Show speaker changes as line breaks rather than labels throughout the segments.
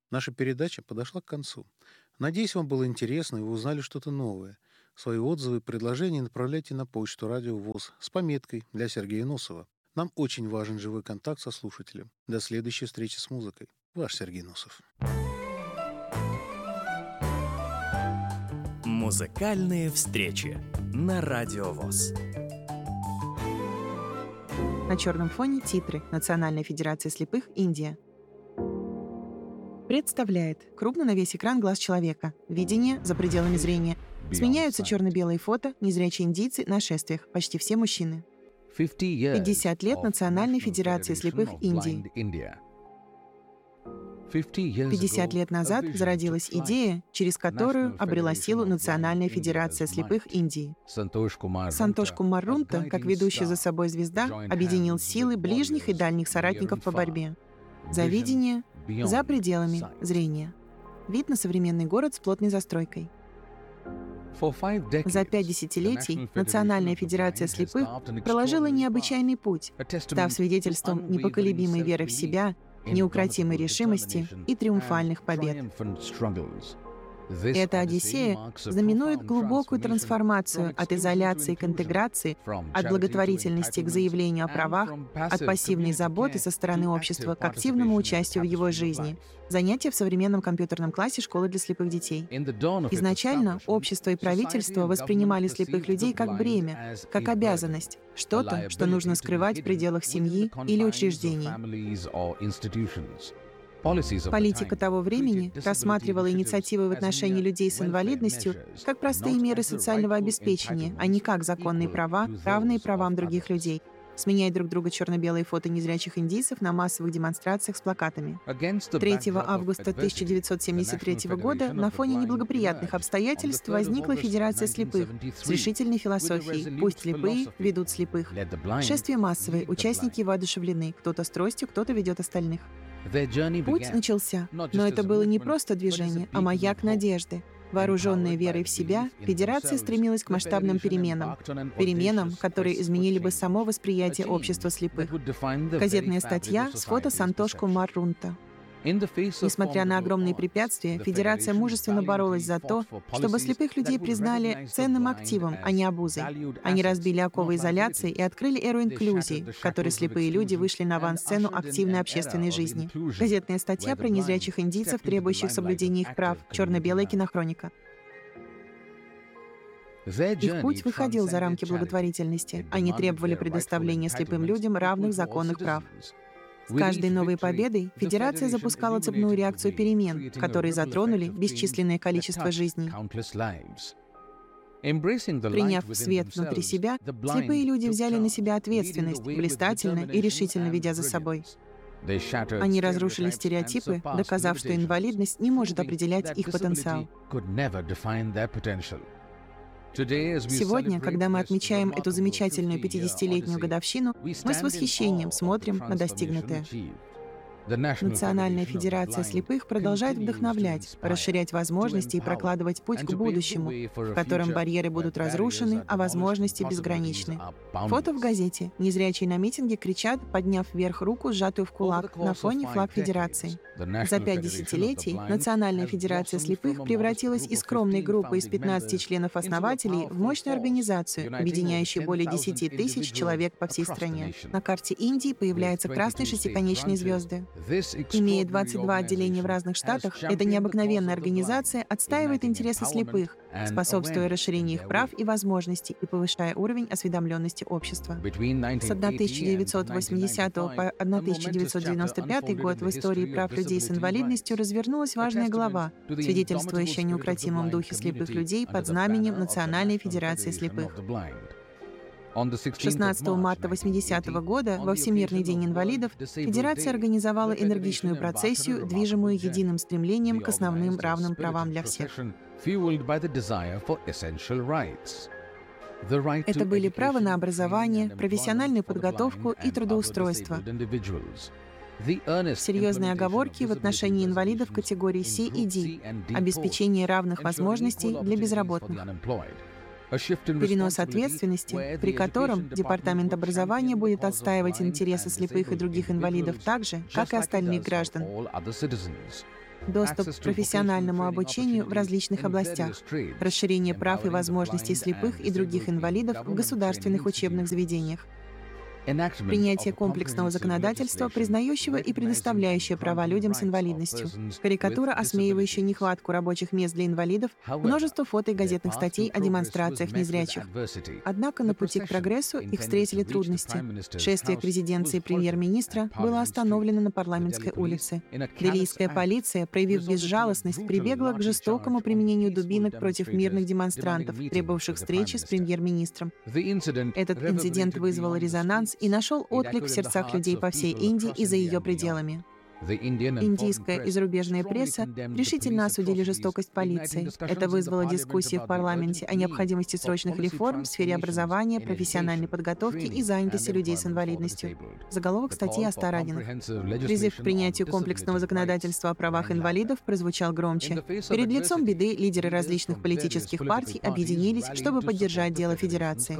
Наша передача подошла к концу. Надеюсь, вам было интересно, и вы узнали что-то новое. Свои отзывы и предложения направляйте на почту Радио ВОС с пометкой для Сергея Носова. Нам очень важен живой контакт со слушателем. До следующей встречи с музыкой. Ваш Сергей Носов.
Музыкальные встречи на Радио ВОС.
На черном фоне титры Национальной Федерации слепых Индия. Представляет крупно на весь экран глаз человека. Видение за пределами зрения. Сменяются черно-белые фото, незрячие индийцы на шествиях. Почти все мужчины. 50 лет Национальной Федерации слепых Индии. 50 лет назад зародилась идея, через которую обрела силу Национальная Федерация слепых Индии. Сантош Кумар Рунта, как ведущий за собой звезда, объединил силы ближних и дальних соратников по борьбе. За видение за пределами зрения. Вид на современный город с плотной застройкой. За 5 десятилетий Национальная Федерация слепых проложила необычайный путь, став свидетельством непоколебимой веры в себя, неукротимой решимости и триумфальных побед. Эта Одиссея знаменует глубокую трансформацию от изоляции к интеграции, от благотворительности к заявлению о правах, от пассивной заботы со стороны общества к активному участию в его жизни. Занятия в современном компьютерном классе школы для слепых детей. Изначально общество и правительство воспринимали слепых людей как бремя, как обязанность, что-то, что нужно скрывать в пределах семьи или учреждений. Политика того времени рассматривала инициативы в отношении людей с инвалидностью как простые меры социального обеспечения, а не как законные права, равные правам других людей. Сменяя друг друга черно-белые фото незрячих индийцев на массовых демонстрациях с плакатами. 3 августа 1973 года на фоне неблагоприятных обстоятельств возникла Федерация слепых с решительной философией «Пусть слепые ведут слепых». Шествие массовое, участники воодушевлены, кто-то с тростью, кто-то ведет остальных. Путь начался, но это было не просто движение, а маяк надежды. Вооруженная верой в себя, Федерация стремилась к масштабным переменам, которые изменили бы само восприятие общества слепых. Газетная статья с фото Сантош Кумар Рунта. Несмотря на огромные препятствия, Федерация мужественно боролась за то, чтобы слепых людей признали ценным активом, а не обузой. Они разбили оковы изоляции и открыли эру инклюзии, в которой слепые люди вышли на авансцену активной общественной жизни. Газетная статья про незрячих индийцев, требующих соблюдения их прав. Черно-белая кинохроника. Их путь выходил за рамки благотворительности. Они требовали предоставления слепым людям равных законных прав. С каждой новой победой Федерация запускала цепную реакцию перемен, которые затронули бесчисленное количество жизней. Приняв свет внутри себя, слепые люди взяли на себя ответственность, блистательно и решительно ведя за собой. Они разрушили стереотипы, доказав, что инвалидность не может определять их потенциал. Сегодня, когда мы отмечаем эту замечательную 50-летнюю годовщину, мы с восхищением смотрим на достигнутое. Национальная Федерация слепых продолжает вдохновлять, расширять возможности и прокладывать путь к будущему, в котором барьеры будут разрушены, а возможности безграничны. Фото в газете. Незрячие на митинге кричат, подняв вверх руку, сжатую в кулак, на фоне флаг Федерации. За 5 десятилетий Национальная Федерация слепых превратилась из скромной группы из 15 членов-основателей в мощную организацию, объединяющую более 10 тысяч человек по всей стране. На карте Индии появляются красные шестиконечные звезды. Имея 22 отделения в разных штатах, эта необыкновенная организация отстаивает интересы слепых, способствуя расширению их прав и возможностей и повышая уровень осведомленности общества. С 1980 по 1995 год в истории прав людей с инвалидностью развернулась важная глава, свидетельствующая о неукротимом духе слепых людей под знаменем Национальной Федерации слепых. 16 марта 80-го года, во Всемирный день инвалидов, Федерация организовала энергичную процессию, движимую единым стремлением к основным равным правам для всех. Это были право на образование, профессиональную подготовку и трудоустройство. Серьезные оговорки в отношении инвалидов категории C и D, обеспечение равных возможностей для безработных. Перенос ответственности, при котором Департамент образования будет отстаивать интересы слепых и других инвалидов так же, как и остальных граждан. доступ к профессиональному обучению в различных областях, расширение прав и возможностей слепых и других инвалидов в государственных учебных заведениях, принятие комплексного законодательства, признающего и предоставляющего права людям с инвалидностью, карикатура, осмеивающая нехватку рабочих мест для инвалидов, множество фото и газетных статей о демонстрациях незрячих. Однако на пути к прогрессу их встретили трудности. Шествие к резиденции премьер-министра было остановлено на Парламентской улице. Делийская полиция, проявив безжалостность, прибегла к жестокому применению дубинок против мирных демонстрантов, требовавших встречи с премьер-министром. Этот инцидент вызвал резонанс и нашел отклик в сердцах людей по всей Индии и за ее пределами. Индийская и зарубежная пресса решительно осудили жестокость полиции. Это вызвало дискуссии в парламенте о необходимости срочных реформ в сфере образования, профессиональной подготовки и занятости людей с инвалидностью. Заголовок статьи о 100 раненых. Призыв к принятию комплексного законодательства о правах инвалидов прозвучал громче. Перед лицом беды лидеры различных политических партий объединились, чтобы поддержать дело Федерации.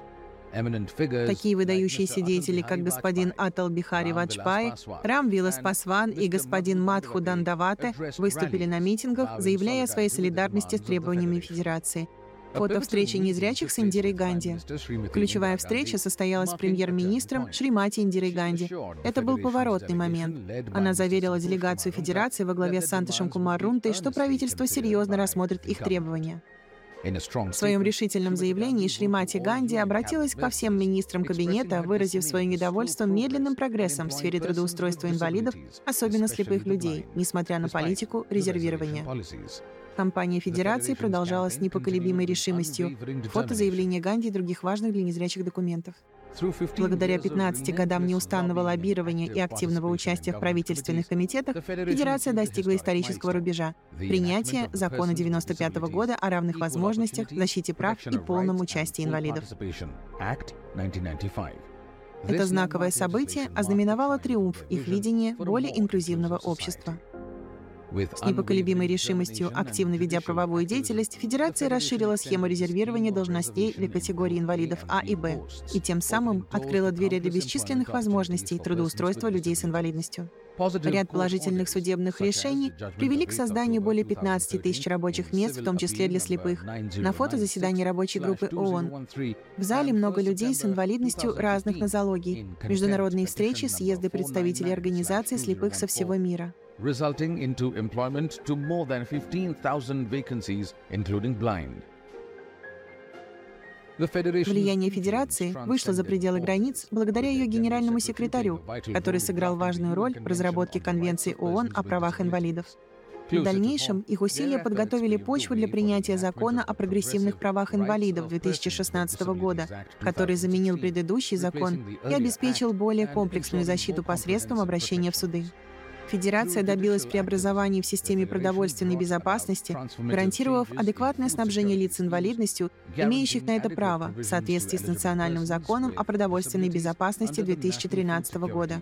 Такие выдающиеся деятели, как господин Атал Бихари Ваджпаи, Рам Вилас Пасван и господин Мадху Дандавате, выступили на митингах, заявляя о своей солидарности с требованиями Федерации. Фото встречи незрячих с Индирой Ганди. Ключевая встреча состоялась с премьер-министром Шримати Индирой Ганди. Это был поворотный момент. Она заверила делегацию Федерации во главе с Сантошем Кумар Рунтой, что правительство серьезно рассмотрит их требования. В своем решительном заявлении Шримати Ганди обратилась ко всем министрам кабинета, выразив свое недовольство медленным прогрессом в сфере трудоустройства инвалидов, особенно слепых людей, несмотря на политику резервирования. Кампания Федерации продолжалась с непоколебимой решимостью. Фото заявления Ганди и других важных для незрячих документов. Благодаря 15 годам неустанного лоббирования и активного участия в правительственных комитетах, Федерация достигла исторического рубежа — принятия закона 1995 года о равных возможностях, защите прав и полном участии инвалидов. Это знаковое событие ознаменовало триумф их видения более инклюзивного общества. С непоколебимой решимостью, активно ведя правовую деятельность, Федерация расширила схему резервирования должностей для категорий инвалидов А и Б и тем самым открыла двери для бесчисленных возможностей трудоустройства людей с инвалидностью. Ряд положительных судебных решений привели к созданию более 15 тысяч рабочих мест, в том числе для слепых. На фото заседания рабочей группы ООН. В зале много людей с инвалидностью разных нозологий. Международные встречи, съезды представителей организаций слепых со всего мира.
Resulting into employment to more than 15,000 vacancies, including blind.
Влияние Федерации вышло за пределы границ благодаря ее генеральному секретарю, который сыграл важную роль в разработке Конвенции ООН о правах инвалидов. В дальнейшем их усилия подготовили почву для принятия закона о прогрессивных правах инвалидов 2016 года, который заменил предыдущий закон и обеспечил более комплексную защиту посредством обращения в суды. Федерация добилась преобразований в системе продовольственной безопасности, гарантировав адекватное снабжение лиц с инвалидностью, имеющих на это право, в соответствии с национальным законом о продовольственной безопасности 2013 года.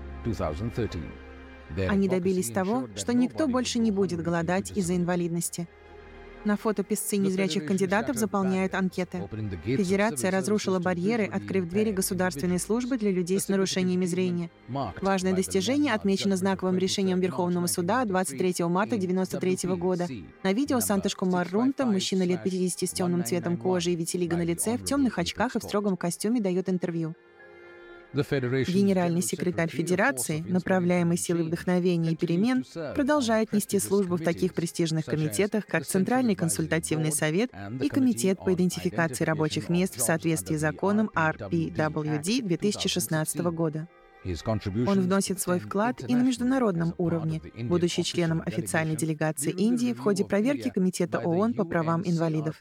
Они добились того, что никто больше не будет голодать из-за инвалидности. На фото песцы незрячих кандидатов заполняют анкеты. Федерация разрушила барьеры, открыв двери государственной службы для людей с нарушениями зрения. Важное достижение отмечено знаковым решением Верховного суда 23 марта 1993 года. На видео Сантош Кумар Рунта, мужчина лет 50 с темным цветом кожи и витилиго на лице, в темных очках и в строгом костюме дает интервью. Генеральный секретарь Федерации, направляемый силой вдохновения и перемен, продолжает нести службу в таких престижных комитетах, как Центральный консультативный совет и Комитет по идентификации рабочих мест в соответствии с законом RPWD 2016 года. Он вносит свой вклад и на международном уровне, будучи членом официальной делегации Индии в ходе проверки Комитета ООН по правам инвалидов.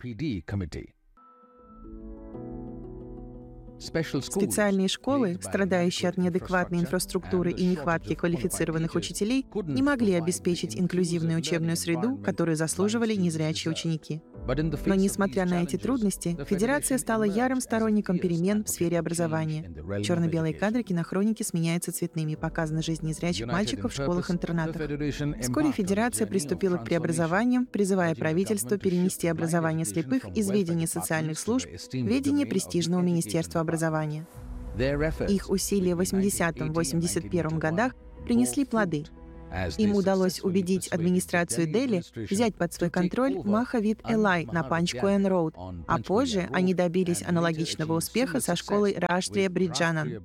Специальные школы, страдающие от неадекватной инфраструктуры и нехватки квалифицированных учителей, не могли обеспечить инклюзивную учебную среду, которую заслуживали незрячие ученики. Но, несмотря на эти трудности, Федерация стала ярым сторонником перемен в сфере образования. Черно-белые кадры кинохроники сменяются цветными, показана жизнь незрячих мальчиков в школах-интернатах. Вскоре Федерация приступила к преобразованиям, призывая правительство перенести образование слепых из ведения социальных служб в ведение престижного Министерства образования. Их усилия в 80-81 годах принесли плоды. Им удалось убедить администрацию Дели взять под свой контроль Махавид Элай на Панчкуэн-роуд, а позже они добились аналогичного успеха со школой Раштрия Бриджанан.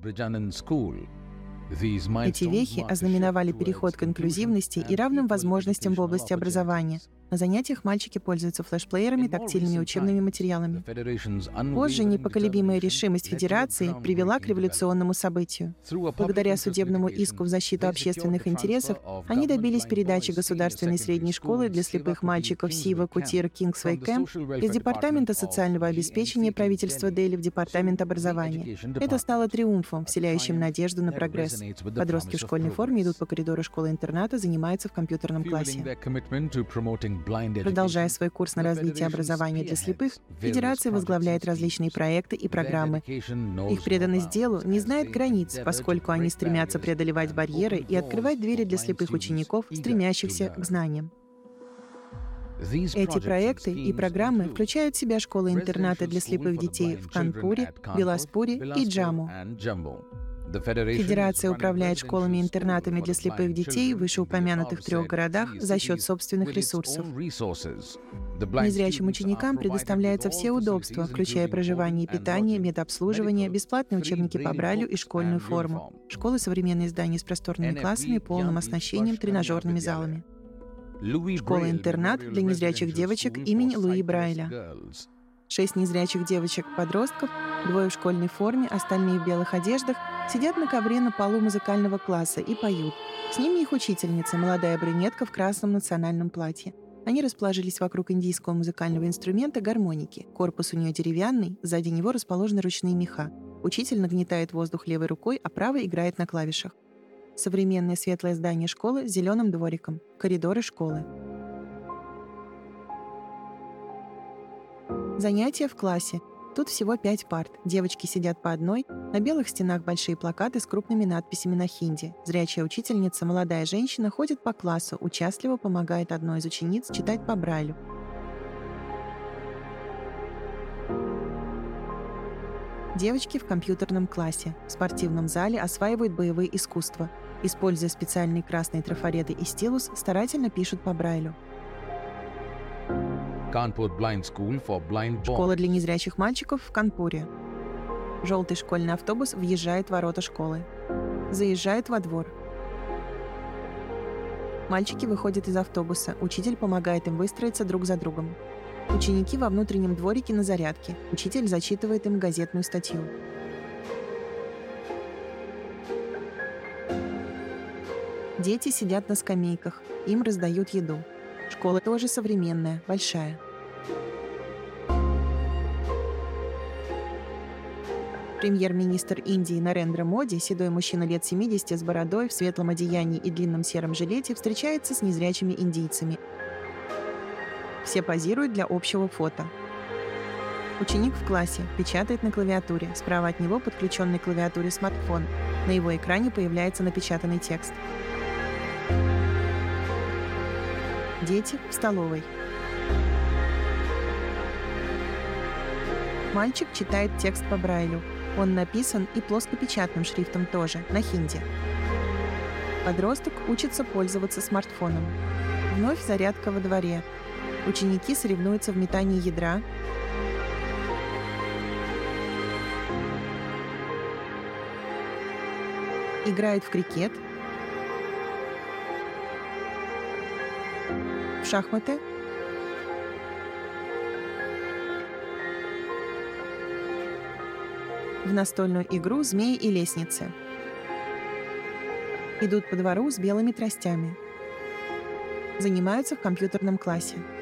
Эти вехи ознаменовали переход к инклюзивности и равным возможностям в области образования. На занятиях мальчики пользуются флешплеерами, тактильными учебными материалами. Позже непоколебимая решимость Федерации привела к революционному событию. Благодаря судебному иску в защиту общественных интересов они добились передачи государственной средней школы для слепых мальчиков Сива Кутир Кингсвей Кэмп из Департамента социального обеспечения правительства Дели в Департамент образования. Это стало триумфом, вселяющим надежду на прогресс. Подростки в школьной форме идут по коридору школы-интерната, занимаются в компьютерном классе. Продолжая свой курс на развитие образования для слепых, Федерация возглавляет различные проекты и программы. Их преданность делу не знает границ, поскольку они стремятся преодолевать барьеры и открывать двери для слепых учеников, стремящихся к знаниям. Эти проекты и программы включают в себя школы-интернаты для слепых детей в Канпуре, Биlaspуре и Джамму. Федерация управляет школами-интернатами для слепых детей в вышеупомянутых 3 городах за счет собственных ресурсов. Незрячим ученикам предоставляются все удобства, включая проживание и питание, медобслуживание, бесплатные учебники по Брайлю и школьную форму. Школы — современные здания с просторными классами, полным оснащением, тренажерными залами. Школа-интернат для незрячих девочек имени Луи Брайля. 6 незрячих девочек-подростков, 2 в школьной форме, остальные в белых одеждах, сидят на ковре на полу музыкального класса и поют. С ними их учительница, молодая брюнетка в красном национальном платье. Они расположились вокруг индийского музыкального инструмента гармоники. Корпус у нее деревянный, сзади него расположены ручные меха. Учитель нагнетает воздух левой рукой, а правой играет на клавишах. Современное светлое здание школы с зеленым двориком. Коридоры школы. Занятия в классе. Тут всего 5 парт. Девочки сидят по одной. На белых стенах большие плакаты с крупными надписями на хинди. Зрячая учительница, молодая женщина, ходит по классу, участливо помогает одной из учениц читать по Брайлю. Девочки в компьютерном классе. В спортивном зале осваивают боевые искусства. Используя специальные красные трафареты и стилус, старательно пишут по Брайлю. Школа для незрячих мальчиков в Канпуре. Желтый школьный автобус въезжает в ворота школы. Заезжает во двор. Мальчики выходят из автобуса. Учитель помогает им выстроиться друг за другом. Ученики во внутреннем дворике на зарядке. Учитель зачитывает им газетную статью. Дети сидят на скамейках. Им раздают еду. Школа тоже современная, большая. Премьер-министр Индии Нарендра Моди, седой мужчина лет 70 с бородой, в светлом одеянии и длинном сером жилете, встречается с незрячими индийцами. Все позируют для общего фото. Ученик в классе печатает на клавиатуре. Справа от него подключенный к клавиатуре смартфон. На его экране появляется напечатанный текст. Дети в столовой. Мальчик читает текст по Брайлю. Он написан и плоскопечатным шрифтом тоже, на хинди. Подросток учится пользоваться смартфоном. Вновь зарядка во дворе. Ученики соревнуются в метании ядра. Играют в крикет. В шахматы. В настольную игру «Змеи и лестницы». Идут по двору с белыми тростями. Занимаются в компьютерном классе.